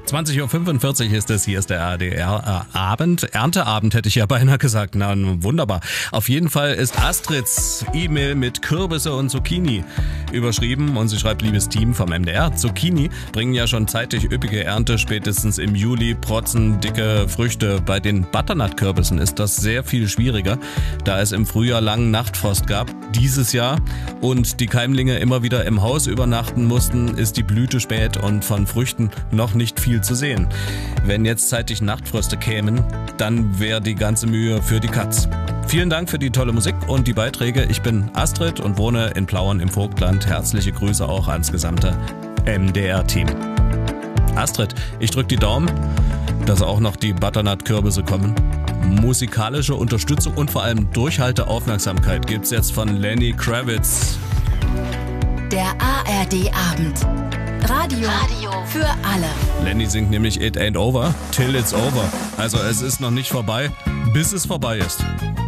20:45 Uhr ist es, hier ist der ARD-Abend. Ernteabend hätte ich ja beinahe gesagt. Na, wunderbar. Auf jeden Fall ist Astrids E-Mail mit Kürbisse und Zucchini überschrieben und sie schreibt: Liebes Team vom MDR, Zucchini bringen ja schon zeitig üppige Ernte, spätestens im Juli protzen dicke Früchte. Bei den Butternut-Kürbissen ist das sehr viel schwieriger, da es im Frühjahr langen Nachtfrost gab. Dieses Jahr und die Keimlinge immer wieder im Haus übernachten mussten, ist die Blüte spät und von Früchten noch nicht viel zu sehen. Wenn jetzt zeitig Nachtfröste kämen, dann wäre die ganze Mühe für die Katz. Vielen Dank für die tolle Musik und die Beiträge. Ich bin Astrid und wohne in Plauen im Vogtland. Herzliche Grüße auch ans gesamte MDR-Team. Astrid, ich drück die Daumen, dass auch noch die Butternut-Kürbisse kommen. Musikalische Unterstützung und vor allem Durchhalteaufmerksamkeit gibt's jetzt von Lenny Kravitz. Der ARD-Abend. Radio für alle. Lenny singt nämlich It Ain't Over Till It's Over. Also es ist noch nicht vorbei, bis es vorbei ist.